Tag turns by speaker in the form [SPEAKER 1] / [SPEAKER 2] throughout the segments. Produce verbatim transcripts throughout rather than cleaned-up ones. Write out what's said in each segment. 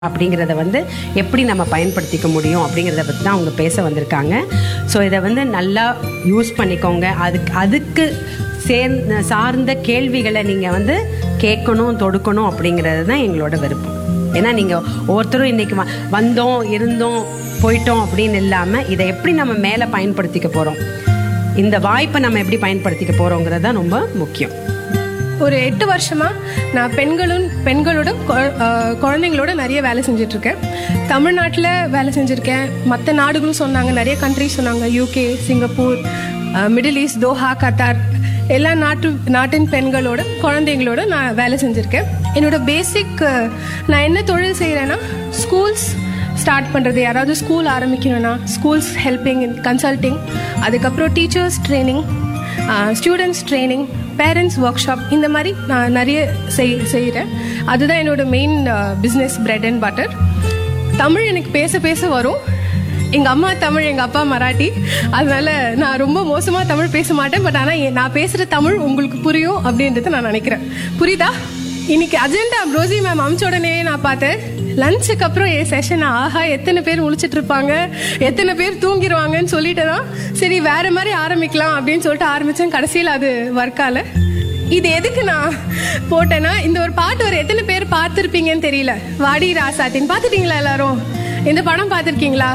[SPEAKER 1] அப்படிங்கிறத வந்து எப்படி நம்ம பயன்படுத்திக்க முடியும் அப்படிங்கிறத பற்றி தான் அவங்க பேச வந்திருக்காங்க. ஸோ இதை வந்து நல்லா யூஸ் பண்ணிக்கோங்க. அதுக்கு அதுக்கு சேர்ந்த சார்ந்த கேள்விகளை நீங்கள் வந்து கேட்கணும், தொடுக்கணும் அப்படிங்கிறது தான் எங்களோட விருப்பம். ஏன்னா நீங்கள் ஒவ்வொருத்தரும் இன்றைக்கி வ வந்தோம் இருந்தோம் போயிட்டோம் அப்படின்னு இல்லாமல் இதை எப்படி நம்ம மேலே பயன்படுத்திக்க போகிறோம், இந்த வாய்ப்பை நம்ம எப்படி பயன்படுத்திக்க போகிறோங்கிறது தான் ரொம்ப முக்கியம்.
[SPEAKER 2] ஒரு எட்டு வருஷமா நான் பெண்களும் பெண்களோட குழந்தைங்களோட நிறைய வேலை செஞ்சுட்டு இருக்கேன். தமிழ்நாட்டில் வேலை செஞ்சுருக்கேன். மற்ற நாடுகளும் சொன்னாங்க, நிறைய கண்ட்ரிஸ் சொன்னாங்க, UK, Singapore, middle east, Doha, Qatar, எல்லா நாட்டு நாட்டின் பெண்களோட குழந்தைங்களோட நான் வேலை செஞ்சுருக்கேன். என்னோட பேசிக் நான் என்ன தொழில் செய்கிறேன்னா, ஸ்கூல்ஸ் ஸ்டார்ட் பண்ணுறது, யாராவது ஸ்கூல் ஆரம்பிக்கணும்னா ஸ்கூல்ஸ் ஹெல்பிங் இன் கன்சல்டிங், அதுக்கப்புறம் teachers training, students training, parents work shop, இந்த மாதிரி நான் நிறைய செய் செய்கிறேன். அதுதான் என்னோட main business, bread and butter. Tamil எனக்கு பேச பேச வரும். எங்கள் அம்மா தமிழ், எங்கள் அப்பா மராட்டி, அதனால நான் ரொம்ப மோசமாக தமிழ் பேச மாட்டேன். பட் ஆனால் நான் பேசுகிற தமிழ் உங்களுக்கு புரியும் அப்படின்றத நான் நினைக்கிறேன். புரியுதா? இன்னைக்கு அஜெண்டா ரோசி மேம் அமிச்ச உடனே நான் பார்த்தேன், லஞ்சுக்கு அப்புறம் என் செஷன், ஆஹா எத்தனை பேர் முழிச்சிட்டு இருப்பாங்க, எத்தனை பேர் தூங்கிடுவாங்கன்னு சொல்லிட்டு தான் சரி வேற மாதிரி ஆரம்பிக்கலாம் அப்படின்னு சொல்லிட்டு ஆரம்பித்தேன். கடைசியில் அது ஒர்க்கால. இது எதுக்கு நான் போட்டேன்னா, இந்த ஒரு பாட்டு ஒரு எத்தனை பேர் பார்த்துருப்பீங்கன்னு தெரியல, வாடி ராசாத்தின்னு. பார்த்துட்டீங்களா எல்லாரும்? இந்த படம் பார்த்துருக்கீங்களா?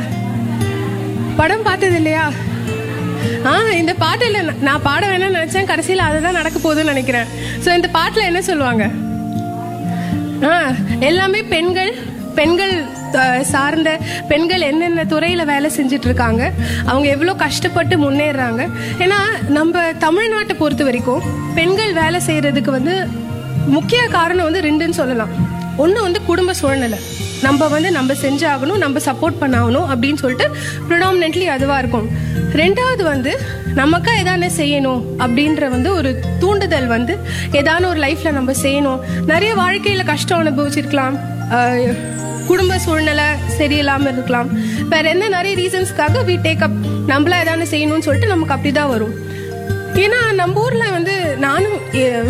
[SPEAKER 2] படம் பார்த்தது இல்லையா? ஆ இந்த பாட்டில் நான் பாட வேணும்னு நினச்சேன், கடைசியில் அதுதான் நடக்க போகுதுன்னு நினைக்கிறேன். ஸோ இந்த பாட்டில் என்ன சொல்லுவாங்க? ஆ எல்லாமே பெண்கள், பெண்கள் சார்ந்த பெண்கள் என்னென்ன துறையில் வேலை செஞ்சுட்டு இருக்காங்க, அவங்க எவ்வளோ கஷ்டப்பட்டு முன்னேறாங்க. ஏன்னா நம்ம தமிழ்நாட்டை பொறுத்த வரைக்கும் பெண்கள் வேலை செய்கிறதுக்கு வந்து முக்கிய காரணம் வந்து ரெண்டுன்னு சொல்லலாம். ஒன்று வந்து குடும்ப சூழ்நிலை, நம்ம வந்து நம்ம செஞ்சாகணும், நம்ம சப்போர்ட் பண்ணாகணும் அப்படின்னு சொல்லிட்டு ப்ரிடாமினென்ட்லி அதுவாக இருக்கும். ரெண்டாவது வந்து நமக்கா எதானே செய்யணும் அப்படின்ற வந்து ஒரு தூண்டுதல், வந்து ஏதான ஒரு லைஃப்ல நம்ம செய்யணும். நிறைய வாழ்க்கையில கஷ்டம் அனுபவிச்சிருக்கலாம், குடும்ப சூழ்நிலை சரியில்லாமல் இருக்கலாம், வேற என்ன நிறைய ரீசன்ஸ்க்காக வி டேக் அப், நம்மளா எதானே செய்யணும்னு சொல்லிட்டு நமக்கு அப்படிதான் வரும். ஏன்னா நம்ம ஊர்ல வந்து நானும்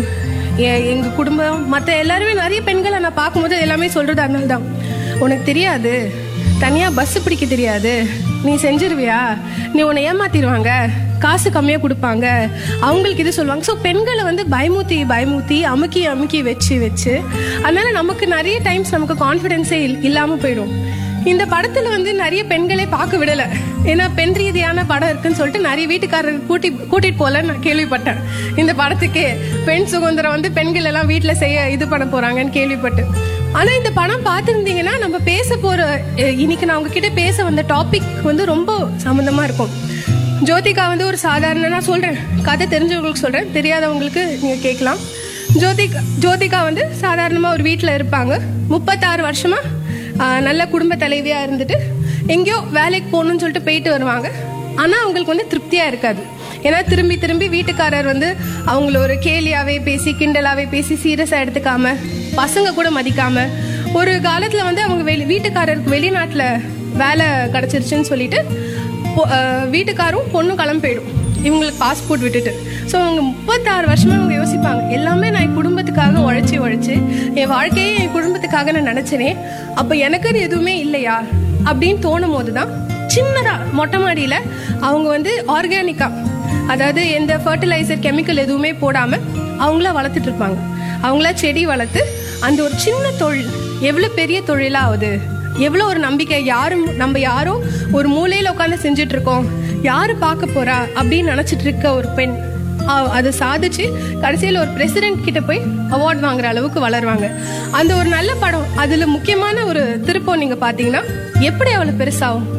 [SPEAKER 2] எங்க குடும்பம் மற்ற எல்லாருமே நிறைய பெண்களை நான் பார்க்கும்போது எல்லாமே சொல்றது அதனால தான், உனக்கு தெரியாது, தனியா பஸ் பிடிக்க தெரியாது, நீ செஞ்சிருவியா, நீ உன்னை ஏமாத்திடுவாங்க, காசு கம்மியாக கொடுப்பாங்க, அவங்களுக்கு இது சொல்லுவாங்க. ஸோ பெண்களை வந்து பயமுத்தி பயமுத்தி அமுக்கி அமுக்கி வச்சு வச்சு அதனால நமக்கு நிறைய டைம்ஸ் நமக்கு கான்ஃபிடென்ஸே இல்லாமல் போயிடும். இந்த படத்தில் வந்து நிறைய பெண்களே பார்க்க விடலை, ஏன்னா பெண் ரீதியான படம் இருக்குன்னு சொல்லிட்டு நிறைய வீட்டுக்காரர் கூட்டி கூட்டிட்டு போகலன்னு நான் கேள்விப்பட்டேன். இந்த படத்துக்கே பெண் சுதந்திரம் வந்து பெண்கள் எல்லாம் வீட்டில் செய்ய இது பண்ண போறாங்கன்னு கேள்விப்பட்டு. ஆனா இந்த படம் பார்த்துருந்தீங்கன்னா, நம்ம பேச போற இன்னைக்கு நான் உங்ககிட்ட பேச வந்த டாபிக் வந்து ரொம்ப சம்மந்தமா இருக்கும். ஜோதிகா வந்து ஒரு சாதாரண, நான் சொல்றேன் கதை தெரிஞ்சவங்களுக்கு சொல்றேன், தெரியாதவங்களுக்கு நீங்க கேட்கலாம். ஜோதிகா ஜோதிகா வந்து சாதாரணமா ஒரு வீட்டில் இருப்பாங்க. முப்பத்தாறு வருஷமா நல்ல குடும்ப தலைவியா இருந்துட்டு எங்கேயோ வேலைக்கு போகணும்னு சொல்லிட்டு போயிட்டு வருவாங்க. ஆனா அவங்களுக்கு வந்து திருப்தியா இருக்காது. ஏன்னா திரும்பி திரும்பி வீட்டுக்காரர் வந்து அவங்கள ஒரு கேலியாவே பேசி, கிண்டலாவே பேசி, சீரியஸா எடுத்துக்காம, பசங்க கூட மதிக்காம, ஒரு காலத்துல வந்து அவங்க வெளி வீட்டுக்காரருக்கு வெளிநாட்டுல வேலை கிடைச்சிருச்சுன்னு சொல்லிட்டு வீட்டுக்காரும் பொண்ணும் கிளம்பி போயிடும், இவங்களுக்கு பாஸ்போர்ட் விட்டுட்டு. ஸோ அவங்க முப்பத்தாறு வருஷமா அவங்க யோசிப்பாங்க, எல்லாமே நான் என் குடும்பத்துக்காக உழைச்சி உழைச்சி என் வாழ்க்கையே என் குடும்பத்துக்காக நான் நினைச்சேனே, அப்ப எனக்கு எதுவுமே இல்லையா அப்படின்னு தோணும் போதுதான் சின்னதா மொட்டை மாடியில அவங்க வந்து ஆர்கானிக்கா, அதாவது எந்த ஃபர்டிலைசர் கெமிக்கல் எதுவுமே போடாம அவங்கள வளர்த்துட்டு இருப்பாங்க. அவங்கள செடி வளர்த்து அந்த ஒரு சின்ன தொழில் எவ்வளவு பெரிய தொழிலாகுது, எவ்வளோ ஒரு நம்பிக்கை. யாரும் நம்ம யாரோ ஒரு மூலையில உட்காந்து செஞ்சுட்டு இருக்கோம், யாரு பார்க்க போறா அப்படின்னு நினைச்சிட்டு இருக்க ஒரு பெண் அதை சாதிச்சு கடைசியில் ஒரு பிரசிடென்ட் கிட்ட போய் அவார்ட் வாங்குற அளவுக்கு வளருவாங்க. அந்த ஒரு நல்ல படம். அதுல முக்கியமான ஒரு திருப்பம் நீங்க பாத்தீங்கன்னா, எப்படி அவளை பெருசாகும்,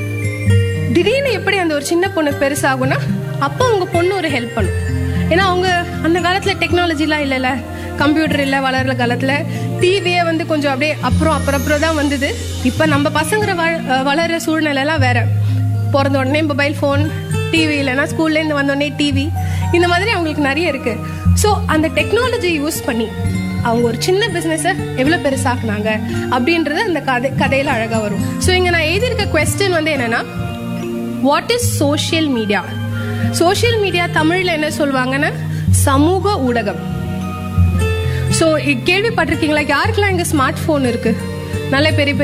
[SPEAKER 2] திடீர்னு எப்படி அந்த ஒரு சின்ன பொண்ணு பெருசாகும்னா, அப்போ உங்க பொண்ணு ஒரு ஹெல்ப் பண்ணும். ஏன்னா அவங்க அந்த காலத்துல டெக்னாலஜிலாம் இல்லைல்ல, கம்ப்யூட்டர் இல்லை, வளர்ற காலத்துல டிவியே வந்து கொஞ்சம் அப்படியே அப்புறம் அப்புறம் அப்புறம் தான் வந்தது. இப்போ நம்ம பசங்கிற வளர்ற சூழ்நிலைலாம் வேற. பிறந்த உடனே மொபைல் ஃபோன், டிவி, இல்லைன்னா ஸ்கூல்லேருந்து வந்தோடனே டிவி, இந்த மாதிரி அவங்களுக்கு நிறைய இருக்கு. ஸோ அந்த டெக்னாலஜி யூஸ் பண்ணி அவங்க ஒரு சின்ன பிஸ்னஸை எவ்வளோ பெருசாக்குனாங்க அப்படின்றது அந்த கதை கதையில் அழகாக வரும். ஸோ இங்கே நான் எழுதியிருக்க கொஸ்டின் வந்து என்னன்னா, what is social media? Social media தமிழில் என்ன சொல்லுவாங்கன்னா, சமூக ஊடகம். ஸோ கேள்விப்பட்டிருக்கீங்களா? யாருக்கெல்லாம் இங்கே ஸ்மார்ட் ஃபோன் இருக்கு? நல்ல பெரிய பெரிய